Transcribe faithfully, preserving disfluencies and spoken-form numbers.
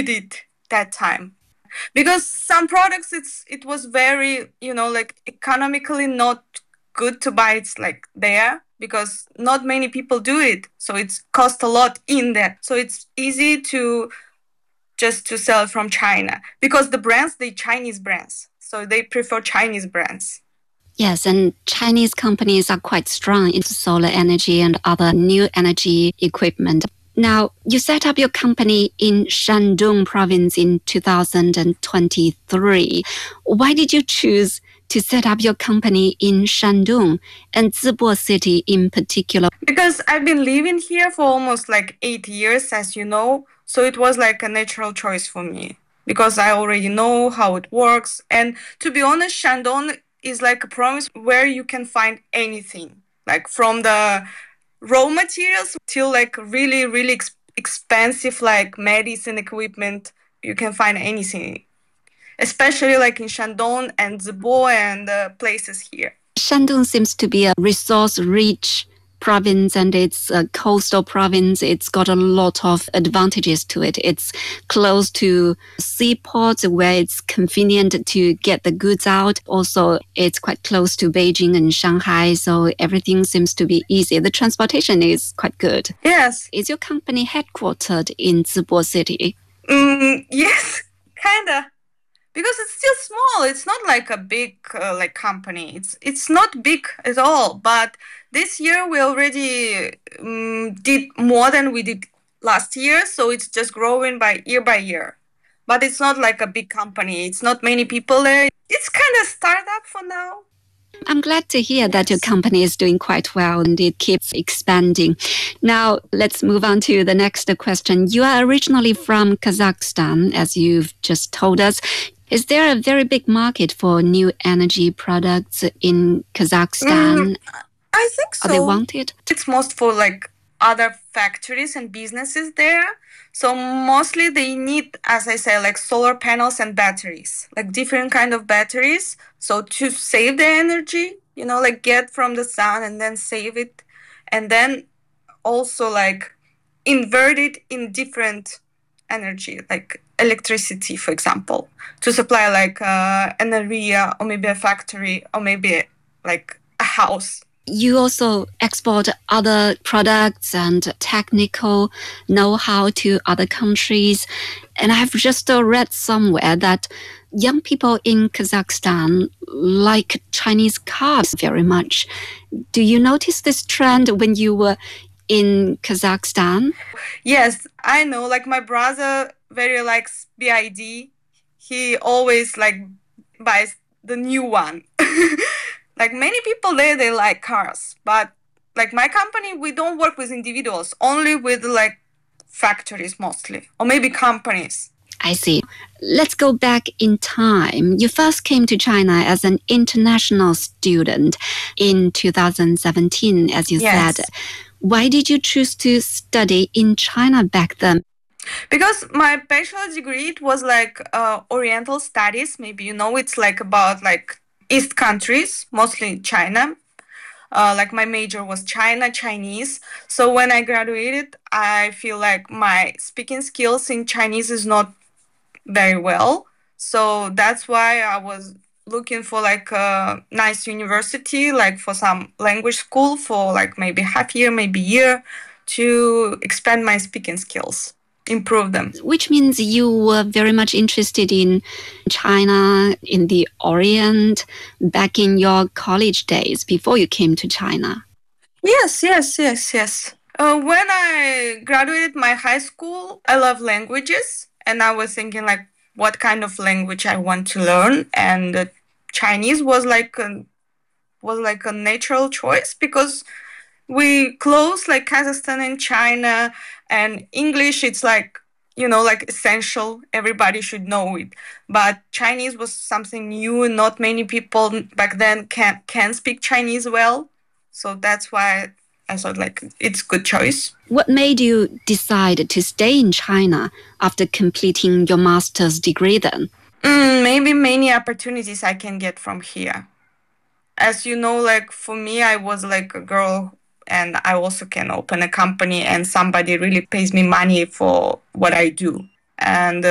need it that time. Because some products, it's it was very, you know, like economically not good to buy it like there, because not many people do it. So it's cost a lot in there. So it's easy to just to sell from China, because the brands, they Chinese brands. So they prefer Chinese brands. Yes, and Chinese companies are quite strong in solar energy and other new energy equipment. Now, you set up your company in Shandong province in two thousand twenty-three. Why did you choose to set up your company in Shandong and Zibo city in particular? Because I've been living here for almost like eight years, as you know. So it was like a natural choice for me, because I already know how it works. And to be honest, Shandong is like a province where you can find anything, like from the raw materials till like really, really ex- expensive like medicine equipment. You can find anything, especially like in Shandong and Zibo and uh, places here. Shandong seems to be a resource-rich province, and it's a coastal province. It's got a lot of advantages to it. It's close to seaports where it's convenient to get the goods out. Also, it's quite close to Beijing and Shanghai, so everything seems to be easy. The transportation is quite good. Yes. Is your company headquartered in Zibo city? Mm, yes, kind of. Because it's still small. It's not like a big uh, like company. It's it's not big at all. But this year we already um, did more than we did last year. So it's just growing by year by year. But it's not like a big company. It's not many people there. It's kind of startup for now. I'm glad to hear that your company is doing quite well and it keeps expanding. Now, let's move on to the next question. You are originally from Kazakhstan, as you've just told us. Is there a very big market for new energy products in Kazakhstan? Mm, I think so. Are they wanted? It's most for like other factories and businesses there. So mostly they need, as I say, like solar panels and batteries, like different kind of batteries. So to save the energy, you know, like get from the sun and then save it. And then also like invert it in different energy, like electricity, for example, to supply like uh, an area or maybe a factory or maybe like a house. You also export other products and technical know-how to other countries. And I've just uh, read somewhere that young people in Kazakhstan like Chinese cars very much. Do you notice this trend when you were in Kazakhstan? Yes, I know. Like my brother very likes B I D. He always like buys the new one. Like many people there, they like cars. But like my company, we don't work with individuals, only with like factories mostly, or maybe companies. I see. Let's go back in time. You first came to China as an international student in two thousand seventeen, as you Yes. said. Why did you choose to study in China back then? Because my bachelor degree, it was like uh, Oriental studies. Maybe you know, it's like about like East countries, mostly China. Uh, like my major was China, Chinese. So when I graduated, I feel like my speaking skills in Chinese is not very well. So that's why I was looking for like a nice university, like for some language school for like maybe half year, maybe year, to expand my speaking skills, improve them. Which means you were very much interested in China, in the Orient, back in your college days before you came to China. Yes, yes, yes, yes. Uh, when I graduated my high school, I love languages, and I was thinking like what kind of language I want to learn, and uh, Chinese was like a, was like a natural choice, because we close like Kazakhstan and China, and English, it's like, you know, like essential. Everybody should know it. But Chinese was something new, and not many people back then can can speak Chinese well. So that's why I thought like it's good choice. What made you decide to stay in China after completing your master's degree then? Mm, maybe many opportunities I can get from here. As you know, like for me, I was like a girl, and I also can open a company and somebody really pays me money for what I do. And